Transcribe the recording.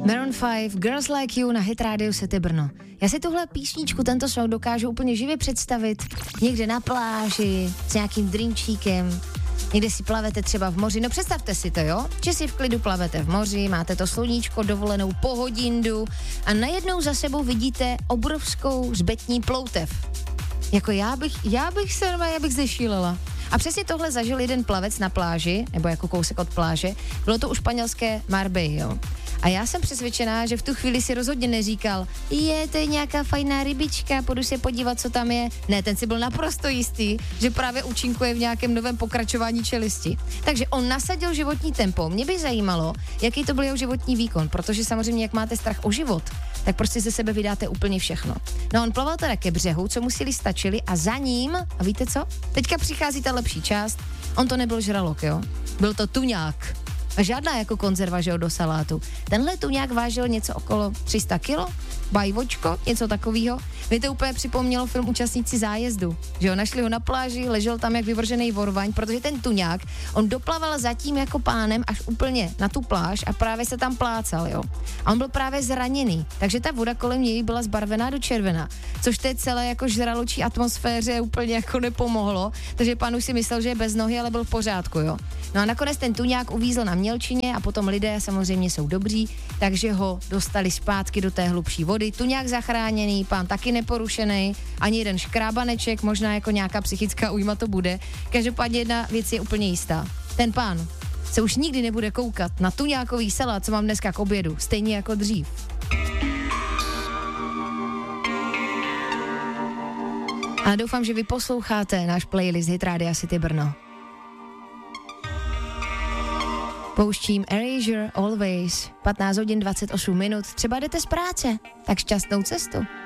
Maroon 5, Girls Like You na Hit Radio City Brno. Já si tuhle písničku, tento song dokážu úplně živě představit někde na pláži s nějakým drinčíkem, někde si plavete třeba v moři. No představte si to, jo? Že si v klidu plavete v moři, máte to sluníčko, dovolenou po hodinu a najednou za sebou vidíte obrovskou zbetní ploutev. Jako já bych zešílela. A přesně tohle zažil jeden plavec na pláži, nebo jako kousek od pláže. Bylo to u španělské Marbella, jo. A já jsem přesvědčená, že v tu chvíli si rozhodně neříkal, to je nějaká fajná rybička, půjdu se podívat, co tam je. Ne, ten si byl naprosto jistý, že právě účinkuje v nějakém novém pokračování čelisti. Takže on nasadil životní tempo. Mě by zajímalo, jaký to byl jeho životní výkon, protože samozřejmě, jak máte strach o život, tak prostě ze sebe vydáte úplně všechno. No on plaval teda ke břehu, co museli stačili a za ním, a víte co? Teďka přichází ta lepší část, on to nebyl žralok, jo? Byl to tuňák. A žádná jako konzerva, že jo, do salátu. Tenhle tuňák vážil něco okolo 300 kilo, bajvočko, něco takového. Mě to úplně připomnělo film Účastníci zájezdu, že jo, našli ho na pláži, ležel tam jak vyvržený vorvaň, protože ten tuňák, on doplaval zatím jako pánem až úplně na tu pláž a právě se tam plácal, jo. A on byl právě zraněný, takže ta voda kolem něj byla zbarvená do červená, což té celé jako žraločí atmosféře úplně jako nepomohlo, takže pán už si myslel, že je bez nohy, ale byl v pořádku, jo. No a nakonec ten tuňák uvízl na mělčině a potom lidé samozřejmě jsou dobří, takže ho dostali zpátky do té hlubší vody. Tuňák zachráněný, pán taky neporušený, ani jeden škrábaneček, možná jako nějaká psychická újma to bude. Každopádně jedna věc je úplně jistá. Ten pán se už nikdy nebude koukat na tuňákový salát, co mám dneska k obědu, stejně jako dřív. A doufám, že vy posloucháte náš playlist Hit Radio City Brno. Pouštím Erasure Always, 15 hodin 28 minut, třeba jdete z práce, tak šťastnou cestu.